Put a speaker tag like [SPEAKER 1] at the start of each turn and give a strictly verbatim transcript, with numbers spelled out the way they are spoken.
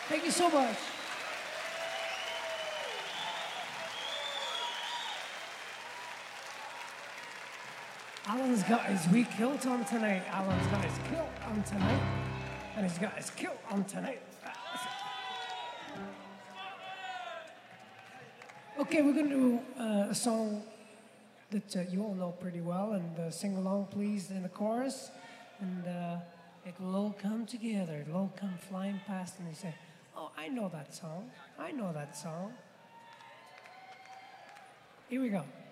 [SPEAKER 1] Thank you so much. Alan's got his wee kilt on tonight. Alan's got his kilt on tonight. And he's got his kilt on tonight. Okay, we're going to do uh, a song that uh, you all know pretty well, and uh, sing along, please, in the chorus. And uh, it will all come together. It'll all come flying past, and you say, "Oh, I know that song. I know that song." Here we go.